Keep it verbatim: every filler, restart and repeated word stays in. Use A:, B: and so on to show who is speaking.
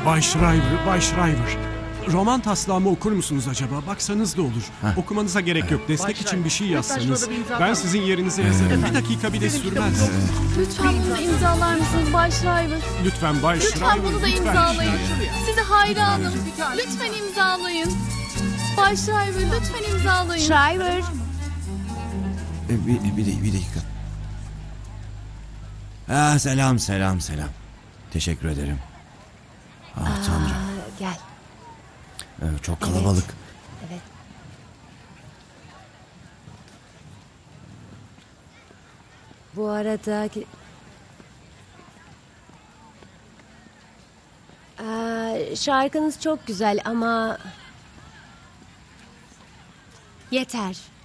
A: Bay Shriver, Bay Shriver. Roman taslağımı okur musunuz acaba? Baksanız da olur.
B: Heh.
A: Okumanıza gerek yok. Destek
C: Bay
A: için bir şey
C: Shriver,
A: yazsanız.
C: lütfen şurada bir imza
A: Ben
C: atalım.
A: sizin yerinize yazarım. Bir dakika bile
C: Sizin
A: sürmez.
C: kitabınız yok.
D: Lütfen bunu da imzalar mısınız Bay Shriver?
A: Lütfen Bay
D: Lütfen
A: Shriver.
D: bunu da
A: lütfen.
D: imzalayın. Size hayranım.
C: Bir tane.
D: Lütfen imzalayın. Bay Shriver lütfen imzalayın.
E: Shriver.
B: E, bir, bir, bir dakika. Ha, selam selam selam. Teşekkür ederim. Ah Tanrım.
E: Aa, gel.
B: Ee, çok kalabalık.
E: Evet. Bu arada... Aa, şarkınız çok güzel ama... Yeter.